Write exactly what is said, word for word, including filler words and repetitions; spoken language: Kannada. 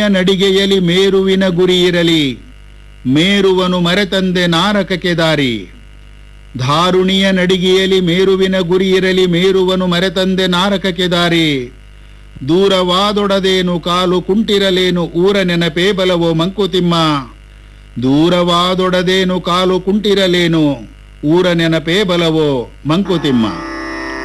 ನಡಿಗೆಯಲಿ ಮೇರುವಿನ ಗುರಿ ಇರಲಿ, ಮೇರುವನು ಮರೆತಂದೆ ನಾರಕಕ್ಕೆ ದಾರಿ. ಧಾರುಣಿಯ ನಡಿಗೆಯಲಿ ಮೇರುವಿನ ಗುರಿ ಇರಲಿ, ಮೇರುವನು ಮರೆತಂದೆ ನಾರಕಕ್ಕೆ ದಾರಿ. ದೂರವಾದೊಡದೇನು ಕಾಲು ಕುಂಟಿರಲೇನು, ಊರ ನೆನಪೇ ಬಲವೋ ಮಂಕುತಿಮ್ಮ. ದೂರವಾದೊಡದೇನು ಕಾಲು ಕುಂಟಿರಲೇನು, ಊರ ನೆನಪೇ ಬಲವೋ ಮಂಕುತಿಮ್ಮ.